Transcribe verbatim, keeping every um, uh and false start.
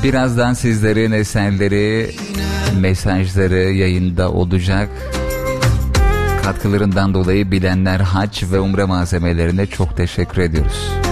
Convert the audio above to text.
Birazdan sizlerin eserleri, mesajları yayında olacak. Katkılarından dolayı Bilenler Hac ve Umre malzemelerine çok teşekkür ediyoruz.